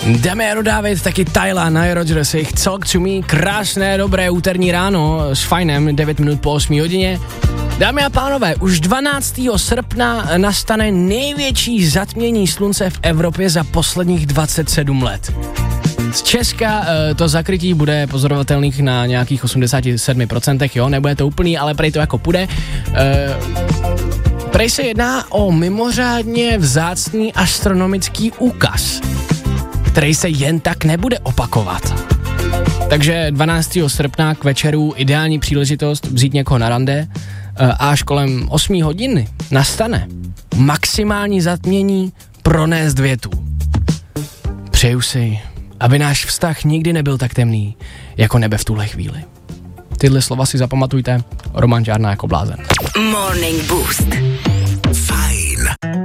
Damiano David, taky Tyla, Nile Rodgers, jejich Talk to Me, krásné, dobré úterní ráno s Fajnem, 9 minut po 8 hodině. Dámy a pánové, už 12. srpna nastane největší zatmění slunce v Evropě za posledních 27 let. Z Česka to zakrytí bude pozorovatelných na nějakých 87%, jo, nebude to úplný, ale prej to jako půjde. Prej se jedná o mimořádně vzácný astronomický úkaz, který se jen tak nebude opakovat. Takže 12. srpna k večeru ideální příležitost vzít někoho na rande a až kolem 8 hodiny nastane maximální zatmění pronést větu. Přeju si, aby náš vztah nikdy nebyl tak temný, jako nebe v tuhle chvíli. Tyhle slova si zapamatujte, Roman Žárna jako blázen. Morning Boost. Fajn.